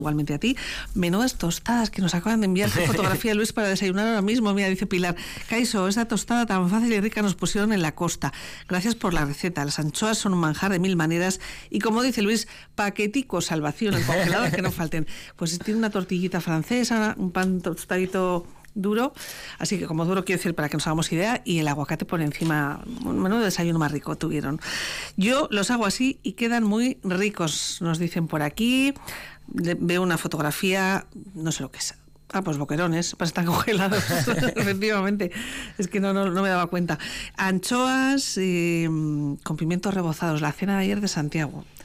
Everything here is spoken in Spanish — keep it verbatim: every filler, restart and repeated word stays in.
Igualmente a ti. Menudas tostadas que nos acaban de enviar. Qué fotografía, Luis, para desayunar ahora mismo. Mira, dice Pilar: Caiso, esa tostada tan fácil y rica nos pusieron en la costa. Gracias por la receta. Las anchoas son un manjar de mil maneras. Y como dice Luis, paqueticos salvación, el congelador, que no falten. Pues tiene una tortillita francesa, un pan tostadito duro, así que como duro quiero decir para que nos hagamos idea, y el aguacate por encima. Un menudo desayuno más rico tuvieron. Yo los hago así y quedan muy ricos, nos dicen por aquí. Veo una fotografía, no sé lo que es. Ah, pues boquerones, pues están congelados. Efectivamente, es que no, no, no me daba cuenta. Anchoas eh, con pimientos rebozados, la cena de ayer de Santiago.